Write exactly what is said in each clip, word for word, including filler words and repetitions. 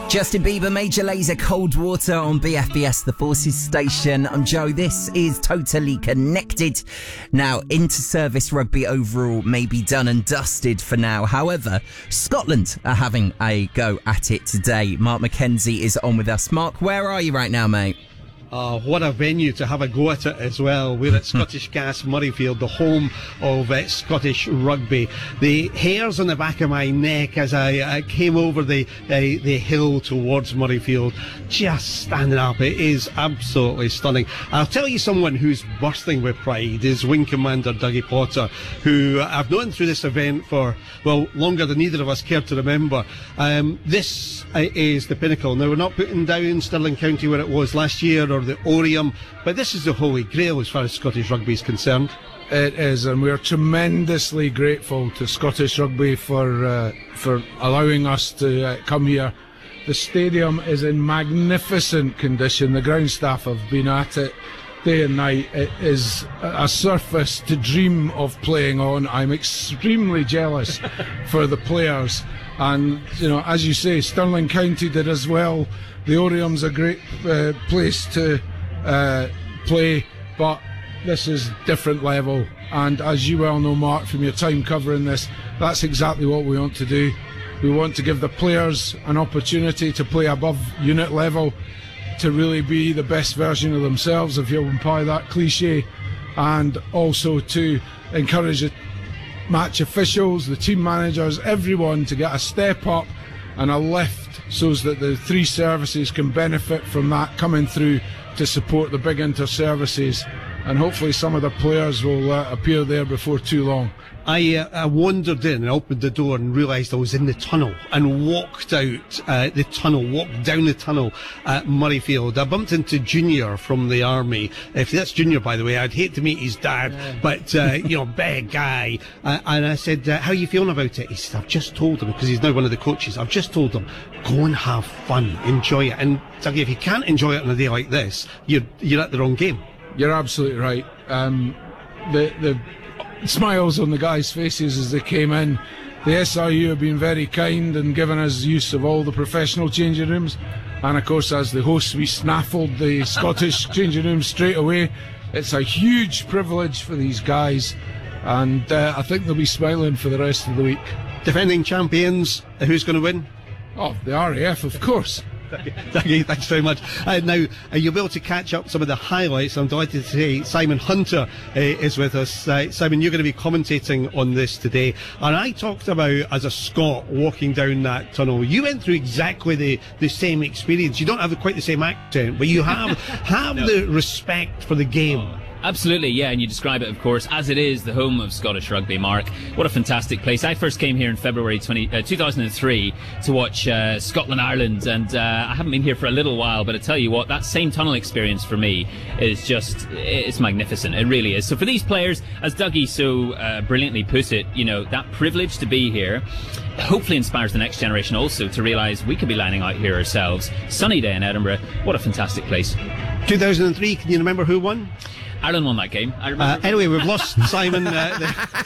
Justin Bieber, Major Lazer, Cold Water on B F B S, the Forces station. I'm Joe. This is Totally Connected. Now, inter-service rugby overall may be done and dusted for now. However, Scotland are having a go at it today. Mark McKenzie is on with us. Mark, where are you right now, mate? Oh, what a venue to have a go at it as well. We're at Scottish Gas Murrayfield, the home of uh, Scottish rugby. The hairs on the back of my neck as I uh, came over the uh, the hill towards Murrayfield, just standing up. It is absolutely stunning. I'll tell you someone who's bursting with pride is Wing Commander Dougie Potter, who I've known through this event for, well, longer than either of us care to remember. Um, this uh, is the pinnacle. Now, we're not putting down Stirling County where it was last year or the Oriam, but this is the holy grail as far as Scottish rugby is concerned. It is, and we're tremendously grateful to Scottish Rugby for uh, for allowing us to uh, come here. The stadium is in magnificent condition. The ground staff have been at it day and night. It is a surface to dream of playing on. I'm extremely jealous for the players, and you know, as you say, Stirling County did as well. The Oriam's a great uh, place to uh, play, but this is different level. And as you well know, Mark, from your time covering this, that's exactly what we want to do. We want to give the players an opportunity to play above unit level, to really be the best version of themselves, if you'll imply that cliche, and also to encourage the match officials, the team managers, everyone to get a step up and a lift, so that the three services can benefit from that coming through to support the big inter-services, and hopefully some of the players will uh, appear there before too long. I, uh, I wandered in and opened the door and realised I was in the tunnel and walked out uh, the tunnel, walked down the tunnel at Murrayfield. I bumped into Junior from the army. If that's Junior, by the way, I'd hate to meet his dad, yeah. but, uh, you know, big guy. Uh, and I said, uh, how are you feeling about it? He said, I've just told him, because he's now one of the coaches, I've just told him, go and have fun, enjoy it. And Dougie, if you can't enjoy it on a day like this, you're, you're at the wrong game. You're absolutely right. Um, the, the, smiles on the guys' faces as they came in. The S R U have been very kind and given us use of all the professional changing rooms, and of course, as the hosts, we snaffled the Scottish changing rooms straight away. It's a huge privilege for these guys, and uh, I think they'll be smiling for the rest of the week. Defending champions, who's going to win? Oh, the R A F, of course. Dougie, thanks very much. Uh, now, uh, you'll be able to catch up some of the highlights. I'm delighted to say Simon Hunter uh, is with us. Uh, Simon, you're going to be commentating on this today. And I talked about, as a Scot, walking down that tunnel. You went through exactly the, the same experience. You don't have quite the same accent, but you have, have no. the respect for the game. Oh. Absolutely, yeah, and you describe it, of course, as it is the home of Scottish rugby, Mark. What a fantastic place. I first came here in February twenty, uh, two thousand three to watch uh, Scotland-Ireland, and uh, I haven't been here for a little while, but I tell you what, that same tunnel experience for me is just, it's magnificent. It really is. So for these players, as Dougie so uh, brilliantly put it, you know, that privilege to be here hopefully inspires the next generation also to realise we could be lining out here ourselves. Sunny day in Edinburgh. What a fantastic place. two thousand three, can you remember who won? Ireland won that game. I remember. Uh, anyway, we've lost Simon. Uh,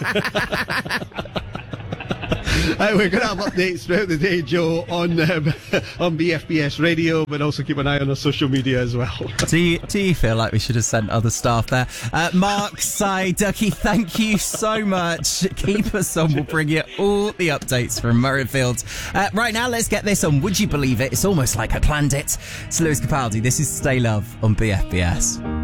uh, we're going to have updates throughout the day, Joe, on um, on B F B S Radio, but also keep an eye on our social media as well. Do you, do you feel like we should have sent other staff there? Uh, Mark, Si, Dougie, thank you so much. Keep us on. We'll bring you all the updates from Murrayfield. Uh, right now, let's get this on. Would you believe it? It's almost like I planned it. It's Lewis Capaldi. This is Stay Love on B F B S.